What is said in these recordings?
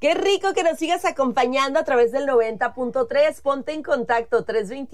Qué rico que nos sigas acompañando a través del 90.3. Ponte en contacto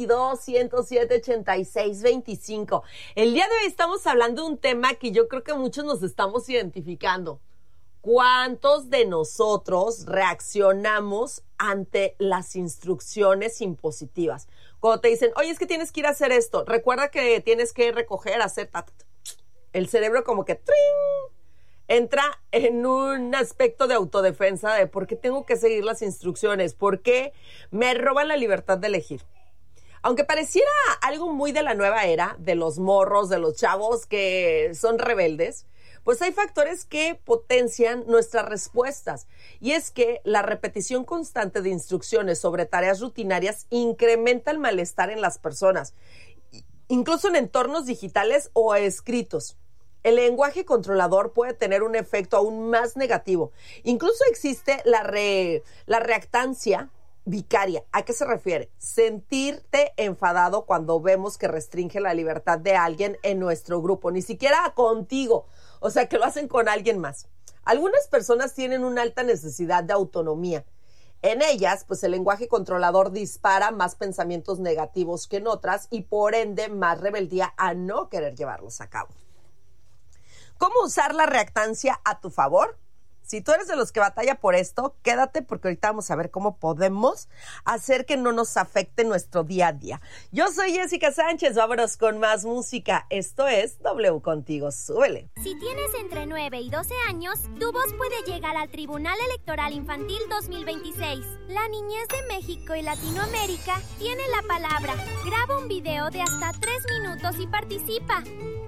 322-107-8625. El día de hoy estamos hablando de un tema que yo creo que muchos nos estamos identificando. ¿Cuántos de nosotros reaccionamos ante las instrucciones impositivas? Cuando te dicen, oye, es que tienes que ir a hacer esto, recuerda que tienes que recoger, hacer el cerebro como que ¡tring! Entra en un aspecto de autodefensa de por qué tengo que seguir las instrucciones, por qué me roban la libertad de elegir. Aunque pareciera algo muy de la nueva era, de los morros, de los chavos que son rebeldes, pues hay factores que potencian nuestras respuestas. Y es que la repetición constante de instrucciones sobre tareas rutinarias incrementa el malestar en las personas, incluso en entornos digitales o escritos. El lenguaje controlador puede tener un efecto aún más negativo. Incluso existe la reactancia vicaria. ¿A qué se refiere? Sentirte enfadado cuando vemos que restringe la libertad de alguien en nuestro grupo, ni siquiera contigo, o sea, que lo hacen con alguien más. Algunas personas tienen una alta necesidad de autonomía. En ellas, pues el lenguaje controlador dispara más pensamientos negativos que en otras y por ende más rebeldía a no querer llevarlos a cabo. ¿Cómo usar la reactancia a tu favor? Si tú eres de los que batalla por esto, quédate porque ahorita vamos a ver cómo podemos hacer que no nos afecte nuestro día a día. Yo soy Jessica Sánchez, vámonos con más música. Esto es W Contigo, súbele. Si tienes entre 9 y 12 años, tu voz puede llegar al Tribunal Electoral Infantil 2026. La niñez de México y Latinoamérica tiene la palabra. Graba un video de hasta 3 minutos y participa.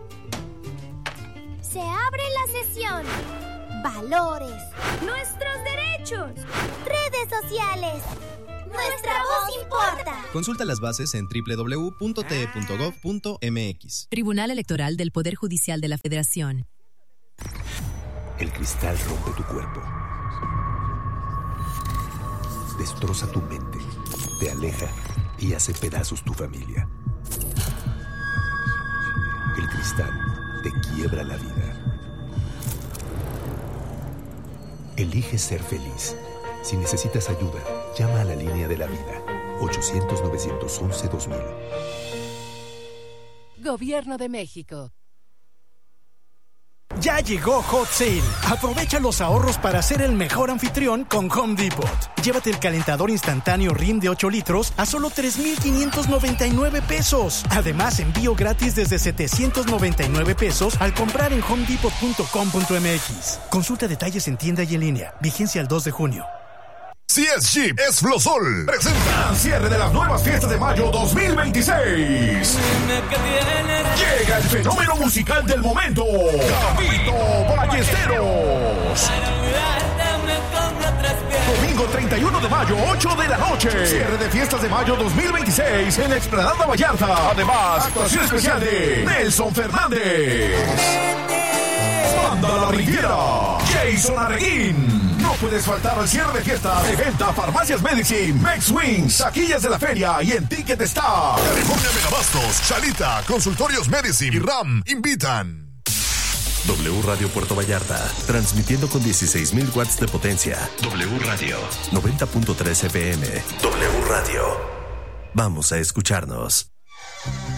Se abre la sesión. Valores. Nuestros derechos. Redes sociales. Nuestra voz importa. Consulta las bases en www.te.gov.mx. Tribunal Electoral del Poder Judicial de la Federación. El cristal rompe tu cuerpo. Destroza tu mente. Te aleja y hace pedazos tu familia. El cristal te quiebra la vida. Elige ser feliz. Si necesitas ayuda, llama a la línea de la vida. 800-911-2000. Gobierno de México. Ya llegó Hot Sale. Aprovecha los ahorros para ser el mejor anfitrión con Home Depot. Llévate el calentador instantáneo Rim de 8 litros a solo 3,599 pesos. Además, envío gratis desde 799 pesos al comprar en homedepot.com.mx. Consulta detalles en tienda y en línea. Vigencia el 2 de junio. Si es Jeep, es Flosol. Presenta cierre de las nuevas fiestas de mayo 2026. Llega el fenómeno musical del momento. Gabito Ballesteros. Domingo 31 de mayo, 8 de la noche. Cierre de fiestas de mayo 2026 en la Explanada Vallarta. Además, actuación especial de Nelson Fernández. Banda La Riviera. Jason Arreguín. No puedes faltar al cierre de fiestas de Venta Farmacias Medicine, Mex Wings, Taquillas de la Feria y en Ticket Star. California Megabastos, Chalita, Consultorios Medicine y RAM invitan. W Radio Puerto Vallarta, transmitiendo con 16,000 watts de potencia. W Radio, 90.3 FM. W Radio. Vamos a escucharnos.